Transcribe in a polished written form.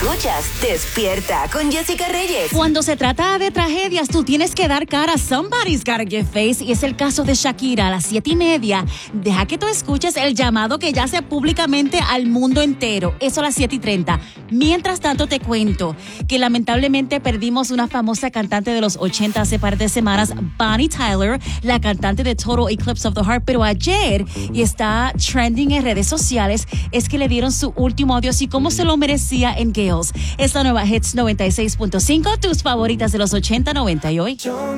Escuchas Despierta con Jessica Reyes. Cuando se trata de tragedias, tú tienes que dar cara. Somebody's gotta give face. Y es el caso de Shakira a las 7:30. Deja que tú escuches el llamado que ya hace públicamente al mundo entero. Eso a las 7:30. Mientras tanto, te cuento que lamentablemente perdimos una famosa cantante de los 80 hace par de semanas, Bonnie Tyler, la cantante de Total Eclipse of the Heart. Pero ayer, y está trending en redes sociales, es que le dieron su último adiós y cómo se lo merecía en Gales. Esta nueva Hits 96.5, tus favoritas de los 80, 90 y hoy.